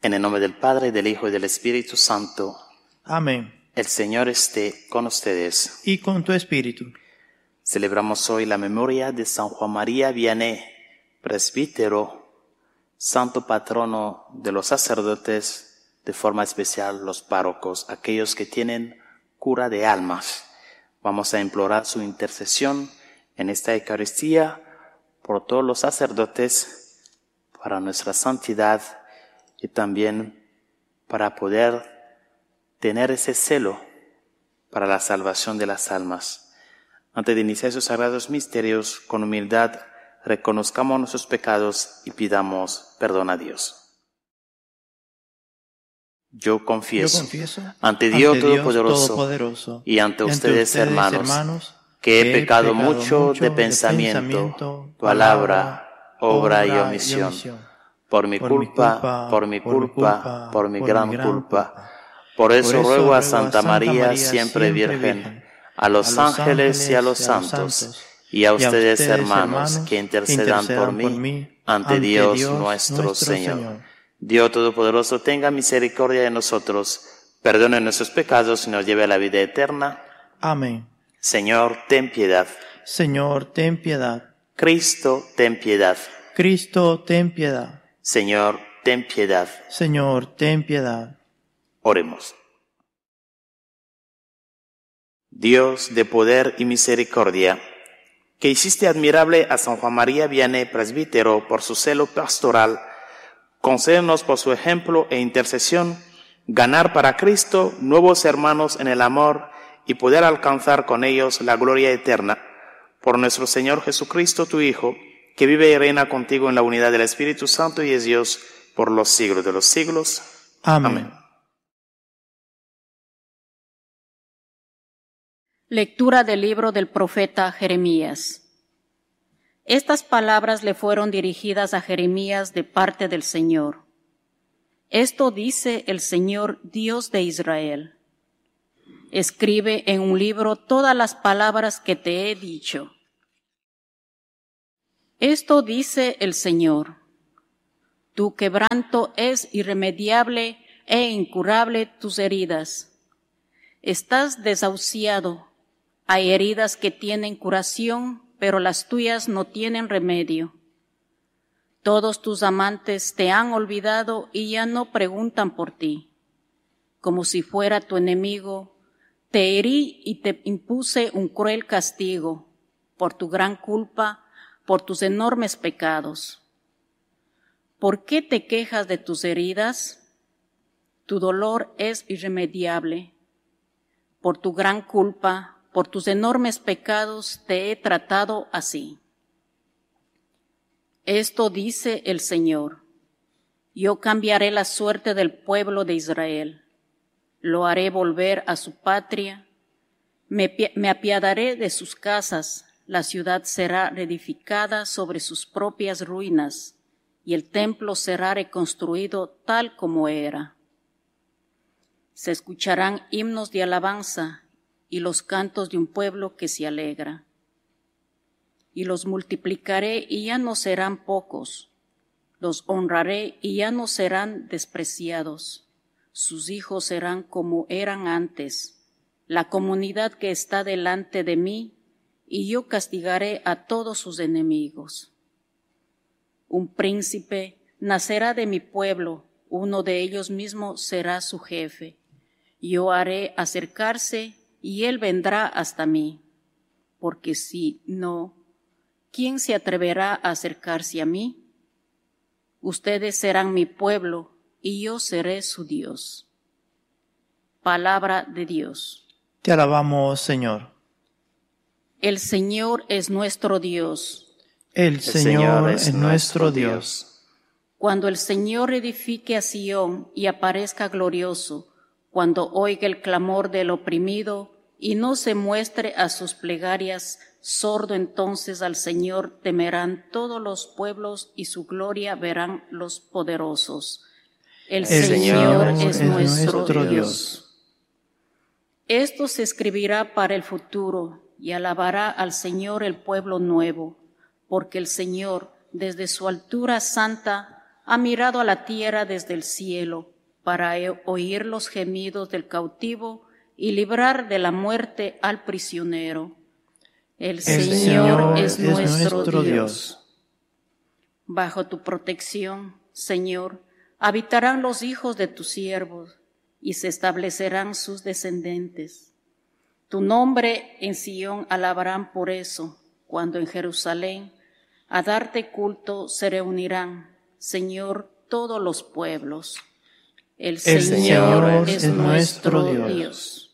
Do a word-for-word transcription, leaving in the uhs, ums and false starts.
En el nombre del Padre, del Hijo y del Espíritu Santo. Amén. El Señor esté con ustedes. Y con tu espíritu. Celebramos hoy la memoria de San Juan María Vianney, presbítero, santo patrono de los sacerdotes, de forma especial los párrocos, aquellos que tienen cura de almas. Vamos a implorar su intercesión en esta Eucaristía por todos los sacerdotes, para nuestra santidad y también para poder tener ese celo para la salvación de las almas. Antes de iniciar esos sagrados misterios, con humildad reconozcamos nuestros pecados y pidamos perdón a Dios. Yo confieso, Yo confieso ante Dios, ante Dios Todopoderoso, Todopoderoso y ante y ante ustedes, ustedes, hermanos, hermanos, que he que he pecado, pecado mucho, mucho de de pensamiento, pensamiento, palabra, obra y obra y omisión. omisión. Por mi Por mi culpa, culpa, por mi por mi culpa, culpa, por mi por gran mi gran culpa. culpa. Por eso Por eso ruego a ruego Santa María, siempre Virgen, a los ángeles y a los santos, y a ustedes, hermanos, que intercedan por mí ante Dios nuestro Señor. Dios Todopoderoso tenga misericordia de nosotros, perdone nuestros pecados y nos lleve a la vida eterna. Amén. Señor, ten piedad. Señor, ten piedad. Cristo, ten piedad. Cristo, ten piedad. Señor, ten piedad. Señor, ten piedad. Oremos. Dios de poder y misericordia, que hiciste admirable a San Juan María Vianney, presbítero, por su celo pastoral, concédenos por su ejemplo e intercesión ganar para Cristo nuevos hermanos en el amor y poder alcanzar con ellos la gloria eterna. Por nuestro Señor Jesucristo, tu Hijo, que vive y reina contigo en la unidad del Espíritu Santo y es Dios por los siglos de los siglos. Amén. Amén. Lectura del libro del profeta Jeremías. Estas palabras le fueron dirigidas a Jeremías de parte del Señor. Esto dice el Señor, Dios de Israel. Escribe en un libro todas las palabras que te he dicho. Esto dice el Señor. Tu quebranto es irremediable e incurable tus heridas. Estás desahuciado. Hay heridas que tienen curación, pero las tuyas no tienen remedio. Todos tus amantes te han olvidado y ya no preguntan por ti. Como si fuera tu enemigo, te herí y te impuse un cruel castigo por tu gran culpa, por tus enormes pecados. ¿Por qué te quejas de tus heridas? Tu dolor es irremediable. Por tu gran culpa, por tus enormes pecados te he tratado así. Esto dice el Señor. Yo cambiaré la suerte del pueblo de Israel. Lo haré volver a su patria. Me, me apiadaré de sus casas. La ciudad será reedificada sobre sus propias ruinas y el templo será reconstruido tal como era. Se escucharán himnos de alabanza y los cantos de un pueblo que se alegra. Y los multiplicaré y ya no serán pocos. Los honraré y ya no serán despreciados. Sus hijos serán como eran antes, la comunidad que está delante de mí, y yo castigaré a todos sus enemigos. Un príncipe nacerá de mi pueblo, uno de ellos mismos será su jefe. Yo haré acercarse y él vendrá hasta mí, porque si no, ¿quién se atreverá a acercarse a mí? Ustedes serán mi pueblo y yo seré su Dios. Palabra de Dios. Te alabamos, Señor. El Señor es nuestro Dios. El Señor es nuestro Dios. Cuando el Señor edifique a Sión y aparezca glorioso, cuando oiga el clamor del oprimido y no se muestre a sus plegarias sordo, entonces al Señor temerán todos los pueblos y su gloria verán los poderosos. El, El Señor, Señor es, es nuestro, nuestro Dios. Dios. Esto se escribirá para el futuro y alabará al Señor el pueblo nuevo, porque el Señor, desde su altura santa, ha mirado a la tierra desde el cielo para oír los gemidos del cautivo y librar de la muerte al prisionero. El, el Señor, Señor es, es nuestro, nuestro Dios. Dios. Bajo tu protección, Señor, habitarán los hijos de tus siervos y se establecerán sus descendientes. Tu nombre en Sión alabarán por eso, cuando en Jerusalén a darte culto se reunirán, Señor, todos los pueblos. El, el Señor, Señor es, es nuestro Dios. Dios.